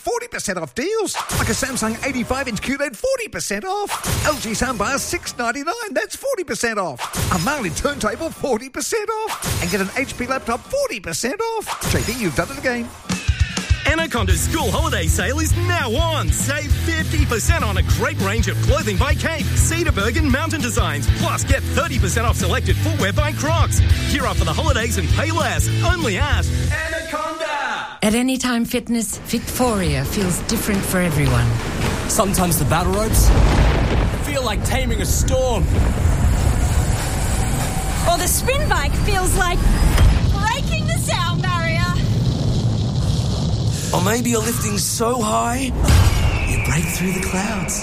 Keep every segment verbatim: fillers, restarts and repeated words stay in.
forty percent off deals. Like a Samsung eighty-five inch Q L E D, forty percent off. L G soundbar, six ninety-nine, that's forty percent off. A Marley turntable, forty percent off. And get an H P laptop, forty percent off. J B, you've done it again. Anaconda's school holiday sale is now on. Save fifty percent on a great range of clothing by Cape, Cedarburg and Mountain Designs. Plus, get thirty percent off selected footwear by Crocs. Gear up for the holidays and pay less. Only at Anaconda. At Anytime Fitness, Victoria feels different for everyone. Sometimes the battle ropes feel like taming a storm. Or the spin bike feels like breaking the sound barrier. Or maybe you're lifting so high, you break through the clouds.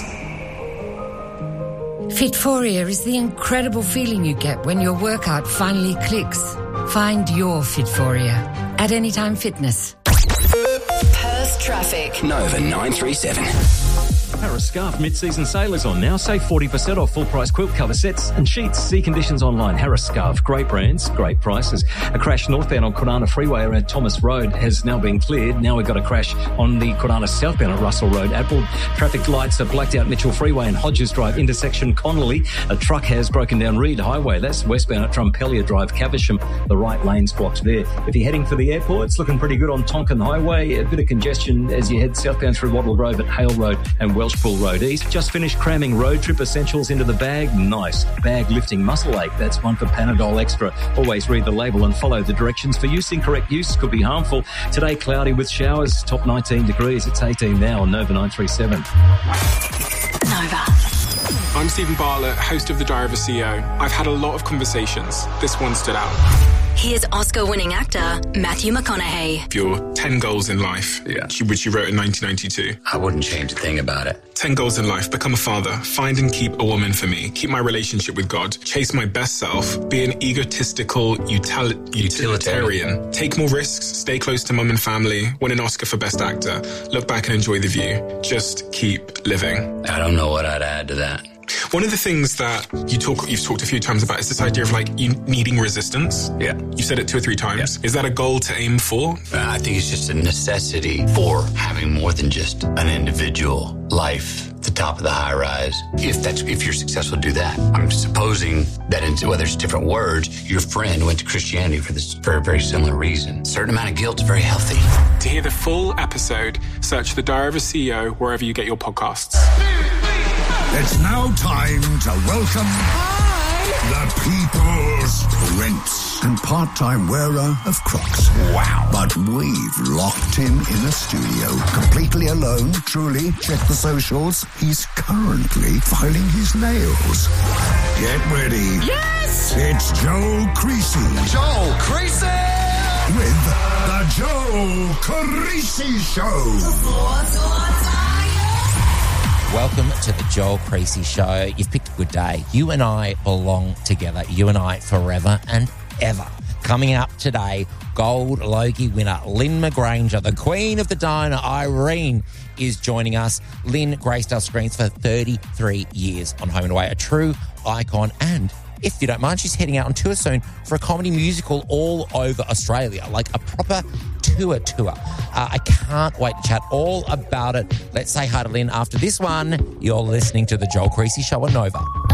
Fitforia is the incredible feeling you get when your workout finally clicks. Find your Fitforia at Anytime Fitness. Perth traffic. Nova nine three seven. Harris Scarf mid-season sale is on now. Save forty percent off full-price quilt cover sets and sheets. See conditions online. Harris Scarf, great brands, great prices. A crash northbound on Kwinana Freeway around Thomas Road has now been cleared. Now we've got a crash on the Kwinana southbound at Russell Road. Admiral traffic lights are blacked out Mitchell Freeway and Hodges Drive intersection Connolly. A truck has broken down Reed Highway. That's westbound at Trumpelia Drive, Caversham. The right lane's blocked there. If you're heading for the airport, it's looking pretty good on Tonkin Highway. A bit of congestion as you head southbound through Wattle Grove at Hale Road and Welshpool Road East. Just finished cramming road trip essentials into the bag. Nice. Bag lifting muscle ache. That's one for Panadol Extra. Always read the label and follow the directions. For use, incorrect use could be harmful. Today, cloudy with showers. Top nineteen degrees. It's eighteen now on Nova nine three seven. Nova. I'm Stephen Bartlett, host of The Diary of a C E O. I've had a lot of conversations. This one stood out. Here's Oscar-winning actor Matthew McConaughey. Your ten goals in life, Yeah. which you wrote in nineteen ninety-two. I wouldn't change a thing about it. ten goals in life. Become a father. Find and keep a woman for me. Keep my relationship with God. Chase my best self. Be an egotistical util- utilitarian. Take more risks. Stay close to mum and family. Win an Oscar for best actor. Look back and enjoy the view. Just keep living. I don't know what I'd add to that. One of the things that you talk, you've talked a few times about is this idea of like you needing resistance. Yeah. You said it two or three times. Yeah. Is that a goal to aim for? Uh, I think it's just a necessity for having more than just an individual life at the top of the high rise. If that's if you're successful to do that, I'm supposing that in, whether it's different words, your friend went to Christianity for this very, very similar reason. A certain amount of guilt is very healthy. To hear the full episode, search The Diary of a C E O wherever you get your podcasts. It's now time to welcome Hi. the People's Prince and part-time wearer of Crocs. Wow. But we've locked him in a studio, completely alone. Truly, check the socials. He's currently filing his nails. Get ready. Yes! It's Joe Creasy. Joel Creasy! With the Joe Creasy Show. Welcome to the Joel Creasy Show. You've picked a good day. You and I belong together. You and I forever and ever. Coming up today, Gold Logie winner Lynn McGranger, the Queen of the Diner, Irene, is joining us. Lynn graced our screens for thirty-three years on Home and Away, a true icon, and if you don't mind, she's heading out on tour soon for a comedy musical all over Australia, like a proper tour tour. Uh, I can't wait to chat all about it. Let's say hi to Lynn after this one. You're listening to the Joel Creasy Show on Nova.